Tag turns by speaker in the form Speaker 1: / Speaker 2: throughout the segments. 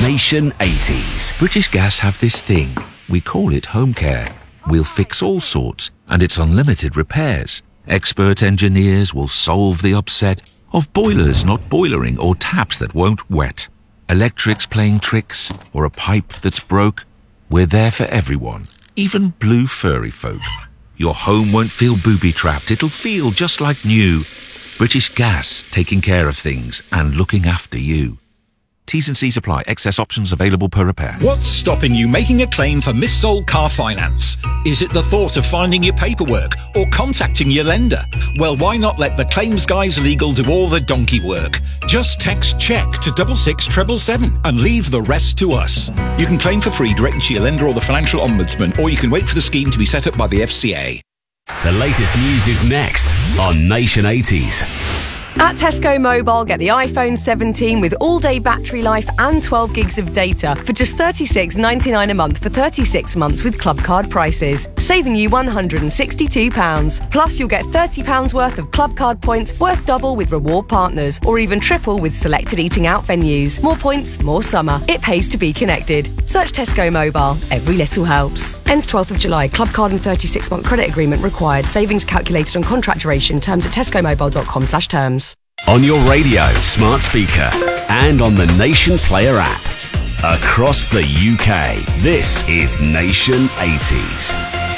Speaker 1: Nation 80s. British Gas have this thing. We call it home care. We'll fix all sorts, and it's unlimited repairs. Expert engineers will solve the upset of boilers not boilering or taps that won't wet. Electrics playing tricks, or a pipe that's broke. We're there for everyone, even blue furry folk. Your home won't feel booby-trapped, it'll feel just like new. British Gas, taking care of things and looking after you. T's and C's apply. Excess options available per repair.
Speaker 2: What's stopping you making a claim for missold car finance? Is it the thought of finding your paperwork or contacting your lender? Well, why not let the Claims Guys Legal do all the donkey work? Just text CHECK to 66777 and leave the rest to us. You can claim for free directly to your lender or the Financial Ombudsman, or you can wait for the scheme to be set up by the FCA.
Speaker 1: The latest news is next on Nation 80s.
Speaker 3: At Tesco Mobile, get the iPhone 17 with all-day battery life and 12 gigs of data for just $36.99 a month for 36 months with club card prices, saving you £162. Plus, you'll get £30 worth of club card points worth double with reward partners, or even triple with selected eating out venues. More points, more summer. It pays to be connected. Search Tesco Mobile. Every little helps. Ends 12th of July. Club card and 36-month credit agreement required. Savings calculated on contract duration. Terms at tescomobile.com/terms.
Speaker 1: On your radio, smart speaker, and on the Nation Player app. Across the UK, this is Nation 80s.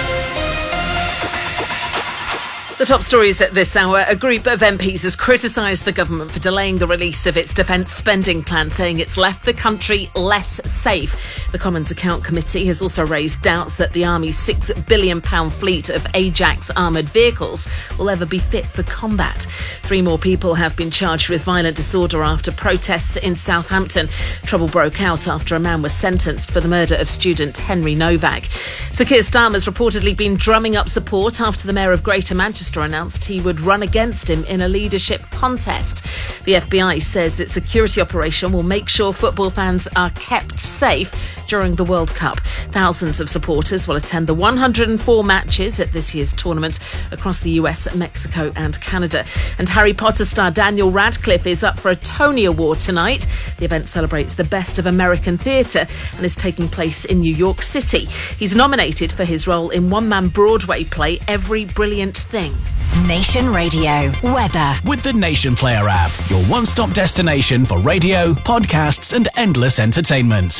Speaker 4: The top stories at this hour. A group of MPs has criticised the government for delaying the release of its defence spending plan, saying it's left the country less safe. The Commons Account Committee has also raised doubts that the Army's £6 billion fleet of Ajax armoured vehicles will ever be fit for combat. 3 more people have been charged with violent disorder after protests in Southampton. Trouble broke out after a man was sentenced for the murder of student Henry Novak. Sir Keir Starmer's reportedly been drumming up support after the Mayor of Greater Manchester announced he would run against him in a leadership contest. The FBI says its security operation will make sure football fans are kept safe during the World Cup. Thousands of supporters will attend the 104 matches at this year's tournament across the US, Mexico and Canada. And Harry Potter star Daniel Radcliffe is up for a Tony Award tonight. The event celebrates the best of American theatre and is taking place in New York City. He's nominated for his role in one-man Broadway play Every Brilliant Thing.
Speaker 5: Nation Radio weather
Speaker 6: with the Nation Player app, your one-stop destination for radio, podcasts and endless entertainment.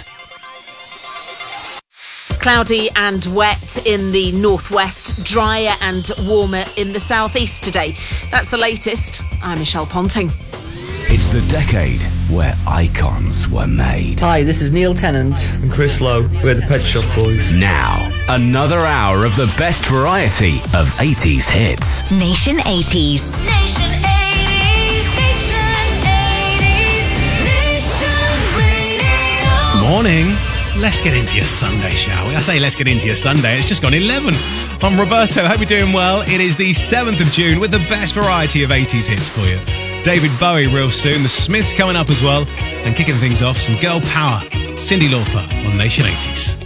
Speaker 4: Cloudy and wet in the northwest, drier and warmer in the southeast today. That's the latest. I'm Michelle Ponting.
Speaker 1: It's the decade where icons were made.
Speaker 7: Hi, this is Neil Tennant
Speaker 8: and Chris Lowe. We're the Pet Shop Boys.
Speaker 1: Now, another hour of the best variety of 80s hits.
Speaker 5: Nation 80s.
Speaker 9: Nation 80s. Nation 80s. Nation Radio.
Speaker 10: Morning. Let's get into your Sunday, shall we? I say let's get into your Sunday. It's just gone 11. I'm Roberto. Hope you're doing well. It is the 7th of June with the best variety of 80s hits for you. David Bowie real soon. The Smiths coming up as well. And kicking things off, some girl power. Cyndi Lauper on Nation 80s.